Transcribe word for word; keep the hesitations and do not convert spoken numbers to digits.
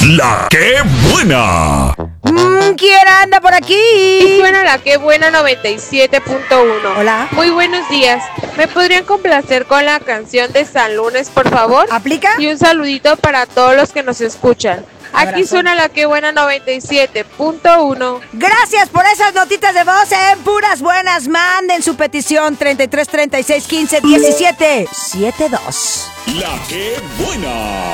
La que buena. Mm, ¿Quién anda por aquí? Y suena la que buena noventa y siete punto uno. Hola. Muy buenos días. ¿Me podrían complacer con la canción de San Lunes, por favor? ¿Aplica? Y un saludito para todos los que nos escuchan. Aquí Abrazo. suena la que buena noventa y siete punto uno. Gracias por esas notitas de voz en puras buenas. Manden su petición treinta y tres, treinta y seis, quince, diecisiete, setenta y dos. La que buena.